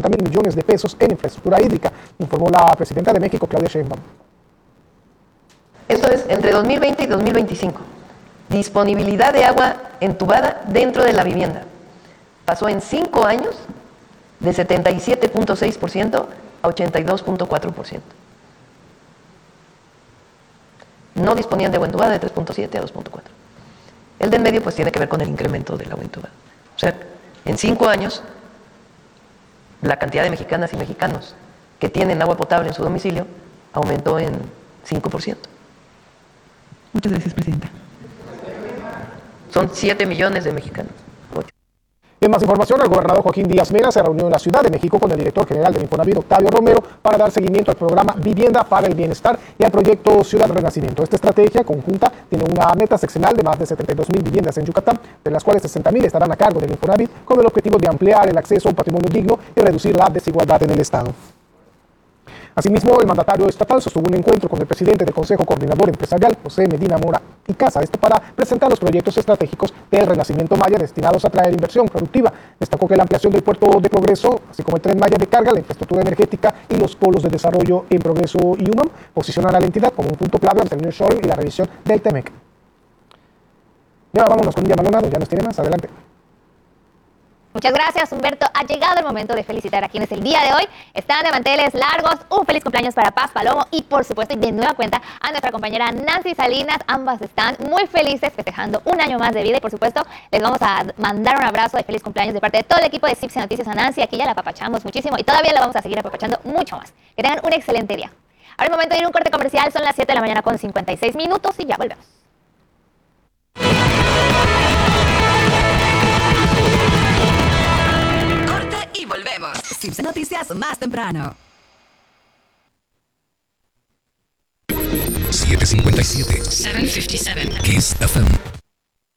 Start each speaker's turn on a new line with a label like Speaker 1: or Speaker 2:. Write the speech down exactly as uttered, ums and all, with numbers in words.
Speaker 1: ochenta mil millones de pesos en infraestructura hídrica, informó la presidenta de México, Claudia Sheinbaum.
Speaker 2: Esto es entre dos mil veinte y dos mil veinticinco. Disponibilidad de agua entubada dentro de la vivienda. Pasó en cinco años de setenta y siete punto seis por ciento a ochenta y dos punto cuatro por ciento. No disponían de agua entubada de tres punto siete a dos punto cuatro. El del medio pues tiene que ver con el incremento del agua entubada. O sea, en cinco años, la cantidad de mexicanas y mexicanos que tienen agua potable en su domicilio aumentó en cinco por ciento.
Speaker 3: Muchas gracias, Presidenta.
Speaker 2: Son siete millones de mexicanos.
Speaker 1: En más información, el gobernador Joaquín Díaz Mera se reunió en la Ciudad de México con el director general del Infonavit, Octavio Romero, para dar seguimiento al programa Vivienda para el Bienestar y al proyecto Ciudad Renacimiento. Esta estrategia conjunta tiene una meta seccional de más de setenta y dos mil viviendas en Yucatán, de las cuales sesenta mil estarán a cargo del Infonavit, con el objetivo de ampliar el acceso a un patrimonio digno y reducir la desigualdad en el Estado. Asimismo, el mandatario estatal sostuvo un encuentro con el presidente del Consejo Coordinador Empresarial, José Medina Mora y Casa, esto para presentar los proyectos estratégicos del Renacimiento Maya destinados a traer inversión productiva. Destacó que la ampliación del puerto de Progreso, así como el Tren Maya de carga, la infraestructura energética y los polos de desarrollo en Progreso y UMAM posicionan a la entidad como un punto clave ante el nearshoring y la revisión del TEMEC. Ya vámonos con un Maldonado, ya nos tiene más, adelante.
Speaker 4: Muchas gracias, Humberto. Ha llegado el momento de felicitar a quienes el día de hoy están de manteles largos. Un feliz cumpleaños para Paz Palomo y, por supuesto, y de nueva cuenta a nuestra compañera Nancy Salinas. Ambas están muy felices festejando un año más de vida y, por supuesto, les vamos a mandar un abrazo de feliz cumpleaños de parte de todo el equipo de Cipse Noticias a Nancy. Aquí ya la apapachamos muchísimo y todavía la vamos a seguir apapachando mucho más. Que tengan un excelente día. Ahora es momento de ir a un corte comercial. Son las siete de la mañana con cincuenta y seis minutos y ya volvemos.
Speaker 5: Y volvemos. Cipse Noticias más temprano.
Speaker 6: siete cincuenta y siete.
Speaker 5: siete cincuenta y siete.
Speaker 6: Kiss F M.